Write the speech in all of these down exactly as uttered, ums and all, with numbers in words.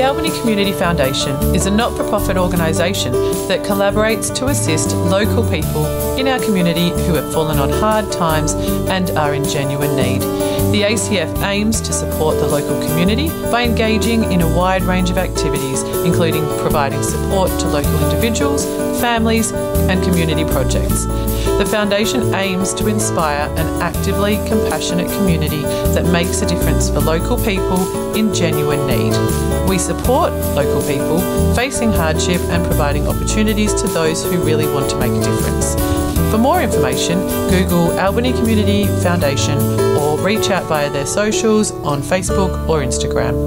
Albany Community Foundation is a not-for-profit organisation that collaborates to assist local people in our community who have fallen on hard times and are in genuine need. The A C F aims to support the local community by engaging in a wide range of activities, including providing support to local individuals, families and community projects. The Foundation aims to inspire an actively compassionate community that makes a difference for local people in genuine need. We support local people facing hardship and providing opportunities to those who really want to make a difference. For more information, Google Albany Community Foundation or reach out via their socials on Facebook or Instagram.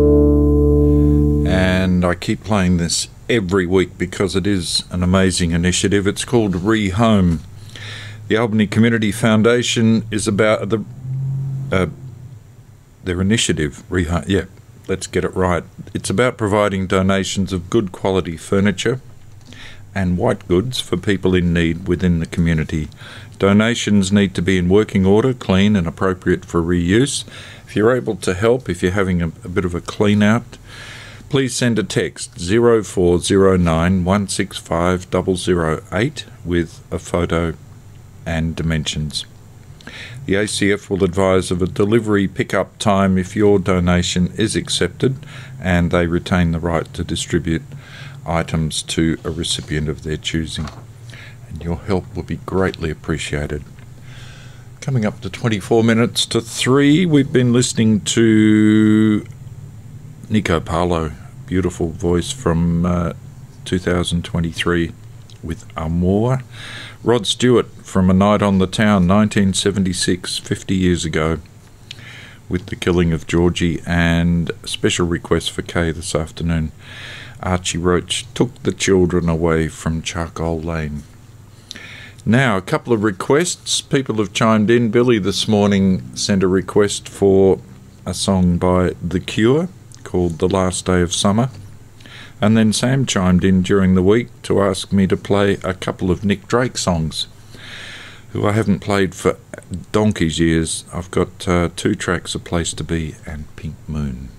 And I keep playing this every week because it is an amazing initiative. It's called Rehome. The Albany Community Foundation is about the uh, their initiative, Rehome. Yeah, let's get it right. It's about providing donations of good quality furniture and white goods for people in need within the community. Donations need to be in working order, clean and appropriate for reuse. If you're able to help, if you're having a, a bit of a clean out, please send a text zero four zero nine one six five zero zero eight with a photo and dimensions. The A C F will advise of a delivery pickup time if your donation is accepted, and they retain the right to distribute items to a recipient of their choosing. And your help will be greatly appreciated. Coming up to twenty-four minutes to three, we've been listening to Nico Paulo, beautiful voice from uh, two thousand twenty-three with Amor. Rod Stewart from A Night on the Town, nineteen seventy-six, fifty years ago, with the killing of Georgie, and special request for Kay this afternoon. Archie Roach, Took the Children Away from Charcoal Lane. Now, a couple of requests. People have chimed in. Billy this morning sent a request for a song by The Cure called The Last Day of Summer. And then Sam chimed in during the week to ask me to play a couple of Nick Drake songs, who I haven't played for donkey's years. I've got uh, two tracks, A Place to Be and Pink Moon.